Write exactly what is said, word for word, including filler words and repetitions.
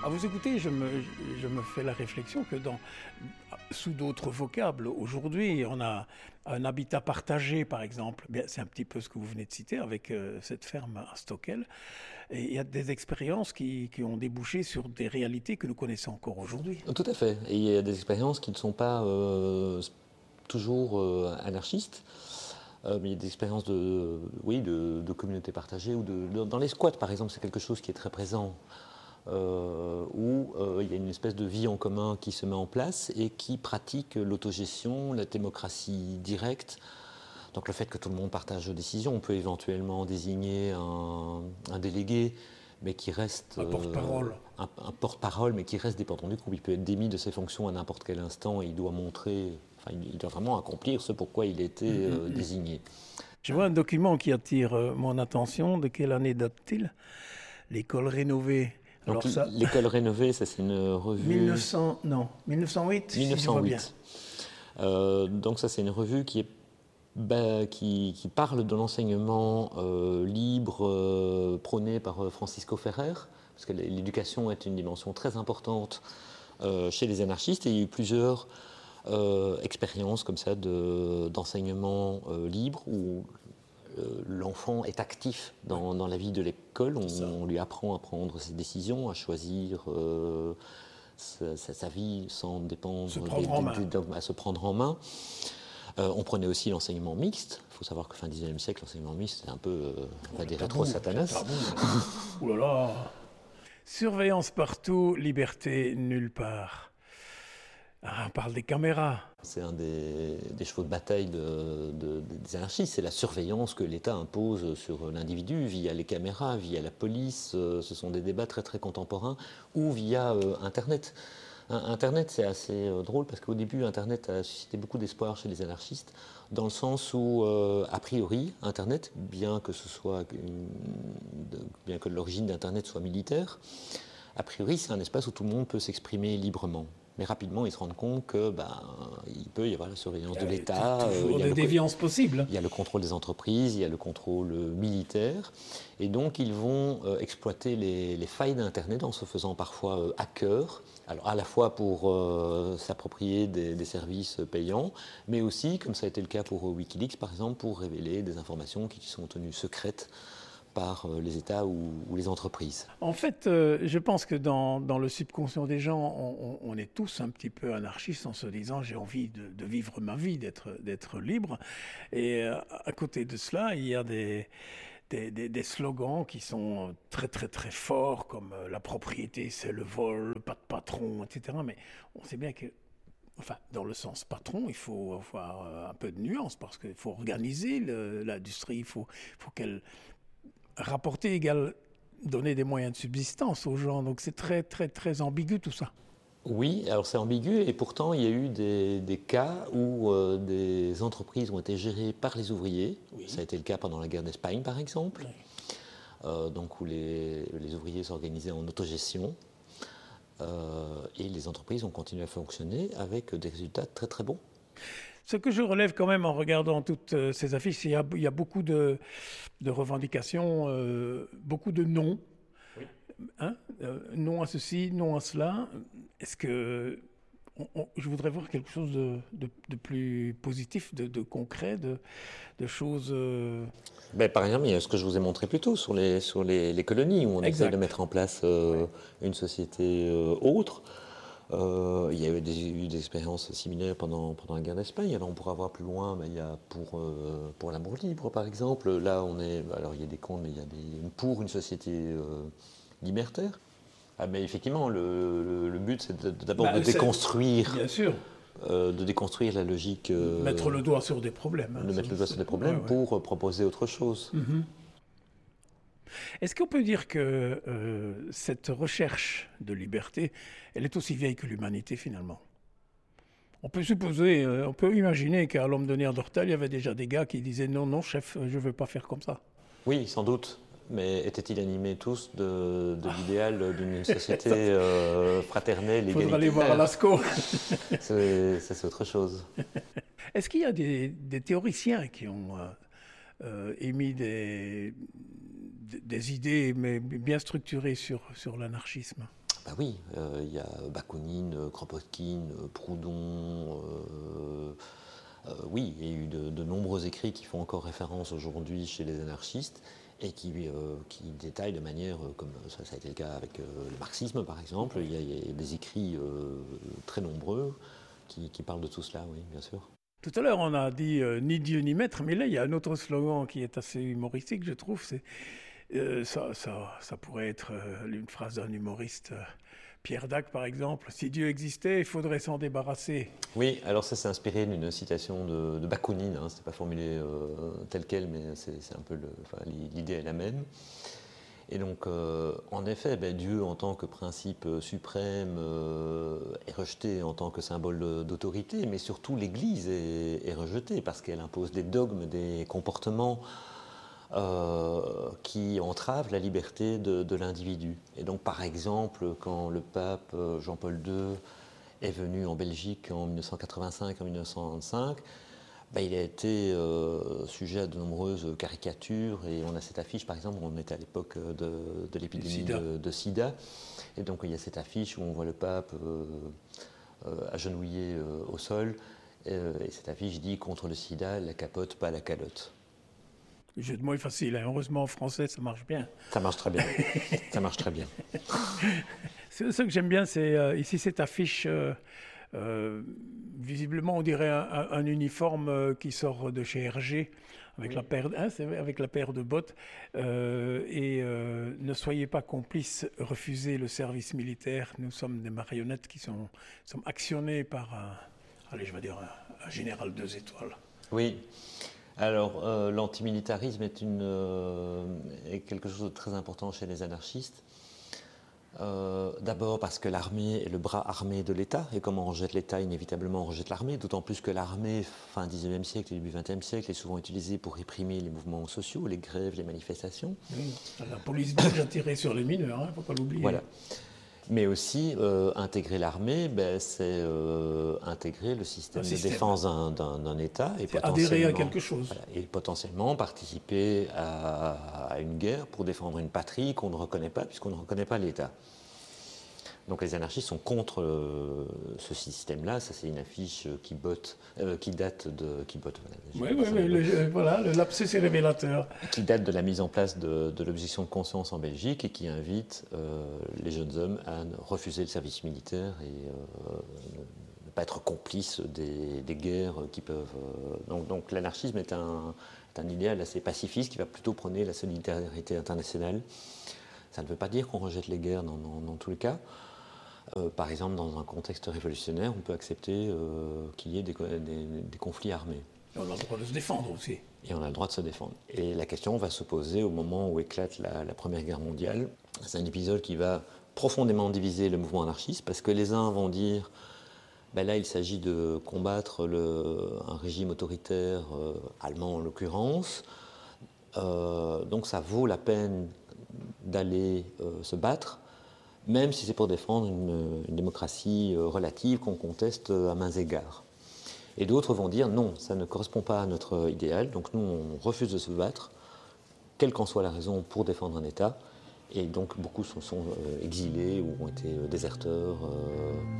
À vous écouter, je me, je me fais la réflexion que dans, sous d'autres vocables, aujourd'hui, on a un habitat partagé, par exemple. Bien, c'est un petit peu ce que vous venez de citer avec euh, cette ferme à Stockel. Et il y a des expériences qui, qui ont débouché sur des réalités que nous connaissons encore aujourd'hui. Tout à fait. Et il y a des expériences qui ne sont pas euh, toujours euh, anarchistes. Euh, mais il y a des expériences de, oui, de, de communautés partagées ou de, de- dans les squats, par exemple, c'est quelque chose qui est très présent. Euh, où euh, il y a une espèce de vie en commun qui se met en place et qui pratique l'autogestion, la démocratie directe. Donc le fait que tout le monde partage aux décisions, on peut éventuellement désigner un, un délégué, mais qui reste Un porte-parole. euh, un, un porte-parole, mais qui reste dépendant du groupe. Il peut être démis de ses fonctions à n'importe quel instant et il doit montrer, enfin, il doit vraiment accomplir ce pourquoi il a été euh, désigné. Je vois un document qui attire euh, mon attention. De quelle année date-t-il? L'école rénovée. Donc Alors ça, l'école rénovée, ça c'est une revue. mille neuf cents, non, mille neuf cent huit, si je vois bien. mille neuf cent huit. Euh, donc ça c'est une revue qui est Ben, qui, qui parle de l'enseignement euh, libre euh, prôné par euh, Francisco Ferrer, parce que l'éducation est une dimension très importante euh, chez les anarchistes, et il y a eu plusieurs euh, expériences comme ça de, d'enseignement euh, libre, où euh, l'enfant est actif dans, dans la vie de l'école, on, on lui apprend à prendre ses décisions, à choisir euh, sa, sa, sa vie sans dépendre Se des, prendre en main. des, des dogmes, à se prendre en main. Euh, on prenait aussi l'enseignement mixte. Il faut savoir que fin dix-neuvième siècle, l'enseignement mixte, c'était un peu, euh, on va dire, rétro satanas. Ouh là là. Surveillance partout, liberté nulle part. Ah, on parle des caméras. C'est un des, des chevaux de bataille de, de, des anarchistes, c'est la surveillance que l'État impose sur l'individu via les caméras, via la police. Euh, ce sont des débats très très contemporains, ou via euh, Internet. Internet, c'est assez euh, drôle parce qu'au début, Internet a suscité beaucoup d'espoir chez les anarchistes, dans le sens où, euh, a priori, Internet, bien que ce soit une, de, bien que l'origine d'Internet soit militaire, a priori, c'est un espace où tout le monde peut s'exprimer librement. Mais rapidement, ils se rendent compte que ben, il peut y avoir la surveillance de l'État. Il y a toujours euh, des déviances possibles. Il y a le contrôle des entreprises, il y a le contrôle militaire. Et donc, ils vont euh, exploiter les, les failles d'Internet en se faisant parfois euh, hackers. Alors, à la fois pour euh, s'approprier des, des services payants, mais aussi, comme ça a été le cas pour Wikileaks, par exemple, pour révéler des informations qui sont tenues secrètes par les États ou, ou les entreprises. En fait, euh, je pense que dans, dans le subconscient des gens, on, on, on est tous un petit peu anarchistes en se disant j'ai envie de, de vivre ma vie, d'être, d'être libre. Et euh, à côté de cela, il y a des, des, des, des slogans qui sont très très très forts, comme euh, la propriété c'est le vol, pas de patron, et cetera. Mais on sait bien que enfin, dans le sens patron, il faut avoir un peu de nuance parce qu'il faut organiser le, l'industrie, il faut, faut qu'elle rapporter égale donner des moyens de subsistance aux gens. Donc c'est très très très ambigu tout ça. Oui, alors c'est ambigu et pourtant il y a eu des, des cas où euh, des entreprises ont été gérées par les ouvriers. Oui. Ça a été le cas pendant la guerre d'Espagne par exemple, oui. euh, donc où les, les ouvriers s'organisaient en autogestion. Euh, et les entreprises ont continué à fonctionner avec des résultats très très bons. Ce que je relève quand même en regardant toutes ces affiches, il y a, il y a beaucoup de, de revendications, euh, beaucoup de non. Oui. Hein euh, non à ceci, non à cela. Est-ce que on, on, je voudrais voir quelque chose de, de, de plus positif, de, de concret, de, de choses... Euh... Ben, par exemple, il y a ce que je vous ai montré plus tôt sur les, sur les, les colonies, où on exact. Essaie de mettre en place euh, ouais. une société euh, autre. Euh, il y a eu des, eu des expériences similaires pendant, pendant la guerre d'Espagne. Alors on pourra voir plus loin, mais il y a pour, euh, pour l'amour libre par exemple. Là on est, alors il y a des comptes, mais il y a des, pour une société euh, libertaire. Ah, mais effectivement, le, le, le but c'est d'abord bah, de déconstruire. Bien sûr. Euh, de déconstruire la logique. Euh, mettre le doigt sur des problèmes. Hein, de mettre le doigt sur des problèmes ouais, ouais. pour euh, proposer autre chose. Mm-hmm. Est-ce qu'on peut dire que euh, cette recherche de liberté, elle est aussi vieille que l'humanité finalement? On peut supposer, euh, on peut imaginer qu'à l'homme de Néandertal, il y avait déjà des gars qui disaient non, non, chef, je ne veux pas faire comme ça. Oui, sans doute. Mais étaient-ils animés tous de, de l'idéal d'une société euh, fraternelle, égalitaire? Il faudra aller voir à Lascaux. c'est, ça, c'est autre chose. Est-ce qu'il y a des, des théoriciens qui ont euh, euh, émis des, des idées mais bien structurées sur, sur l'anarchisme? Bah oui, euh, il y a Bakounine, Kropotkin, Proudhon, euh, euh, oui, il y a eu de, de nombreux écrits qui font encore référence aujourd'hui chez les anarchistes et qui, euh, qui détaillent de manière, euh, comme ça, ça a été le cas avec euh, le marxisme par exemple, il y a, il y a des écrits euh, très nombreux qui, qui parlent de tout cela, oui, bien sûr. Tout à l'heure, on a dit euh, ni Dieu ni maître, mais là, il y a un autre slogan qui est assez humoristique, je trouve. C'est, euh, ça, ça, ça pourrait être euh, une phrase d'un humoriste, euh, Pierre Dac, par exemple. Si Dieu existait, il faudrait s'en débarrasser. Oui, alors ça s'est inspiré d'une citation de, de Bakounine, hein, c'était pas formulé euh, tel quel, mais c'est, c'est un peu le, enfin, l'idée est la même. Et donc, euh, en effet, ben, Dieu en tant que principe suprême euh, est rejeté en tant que symbole d'autorité, mais surtout l'Église est, est rejetée parce qu'elle impose des dogmes, des comportements euh, qui entravent la liberté de, de l'individu. Et donc, par exemple, quand le pape Jean-Paul deux est venu en Belgique en mille neuf cent quatre-vingt-cinq, en mille neuf cent vingt-cinq, ben, il a été euh, sujet à de nombreuses caricatures et on a cette affiche, par exemple, on était à l'époque de, de l'épidémie Sida. De, de sida, et donc il y a cette affiche où on voit le pape euh, euh, agenouillé euh, au sol, et, et cette affiche dit « Contre le sida, la capote, pas la calotte ». Le jeu de mots est facile, hein. Heureusement en français ça marche bien. Ça marche très bien, ça marche très bien. Ce, ce que j'aime bien, c'est euh, ici cette affiche... Euh, Euh, visiblement, on dirait un, un, un uniforme euh, qui sort de chez Hergé, avec, oui. la, paire, hein, c'est avec la paire de bottes. Euh, et euh, ne soyez pas complices, refusez le service militaire. Nous sommes des marionnettes qui sont, sont actionnées par un, allez, je vais dire, un, un général deux étoiles. Oui. Alors, euh, l'antimilitarisme est, une, euh, est quelque chose de très important chez les anarchistes. Euh, d'abord parce que l'armée est le bras armé de l'État, et comme on rejette l'État, inévitablement on rejette l'armée, d'autant plus que l'armée, fin dix-neuvième siècle et début vingtième siècle, est souvent utilisée pour réprimer les mouvements sociaux, les grèves, les manifestations. Oui, la police belge a tiré sur les mineurs, il hein, ne faut pas l'oublier. Voilà. Mais aussi, euh, intégrer l'armée, ben, c'est euh, intégrer le système, système de défense d'un, d'un, d'un État. Et adhérer à quelque chose. Voilà, et potentiellement participer à, à une guerre pour défendre une patrie qu'on ne reconnaît pas, puisqu'on ne reconnaît pas l'État. Donc les anarchistes sont contre euh, ce système-là. Ça, c'est une affiche qui, botte, euh, qui date de... Qui botte, voilà, oui, oui, oui, le, voilà, le lapsus est révélateur. Qui date de la mise en place de, de l'objection de conscience en Belgique et qui invite euh, les jeunes hommes à refuser le service militaire et euh, ne pas être complices des, des guerres qui peuvent... Euh, donc, donc l'anarchisme est un, est un idéal assez pacifiste qui va plutôt prôner la solidarité internationale. Ça ne veut pas dire qu'on rejette les guerres dans, dans, dans tous les cas. Euh, par exemple, dans un contexte révolutionnaire, on peut accepter euh, qu'il y ait des, des, des conflits armés. Et on a le droit de se défendre aussi. Et on a le droit de se défendre. Et la question va se poser au moment où éclate la, la Première Guerre mondiale. C'est un épisode qui va profondément diviser le mouvement anarchiste, parce que les uns vont dire, ben là, il s'agit de combattre le, un régime autoritaire, euh, allemand en l'occurrence, euh, donc ça vaut la peine d'aller euh, se battre, même si c'est pour défendre une, une démocratie euh, relative qu'on conteste à mains égards. Et d'autres vont dire non, ça ne correspond pas à notre idéal, donc nous on refuse de se battre, quelle qu'en soit la raison, pour défendre un État. Et donc beaucoup sont, sont euh, exilés ou ont été euh, déserteurs. Euh,